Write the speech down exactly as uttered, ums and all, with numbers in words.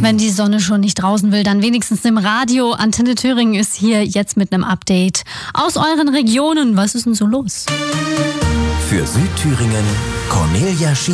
Wenn die Sonne schon nicht draußen will, dann wenigstens im Radio. Antenne Thüringen ist hier jetzt mit einem Update aus euren Regionen. Was ist denn so los? Für Südthüringen Cornelia Schiele.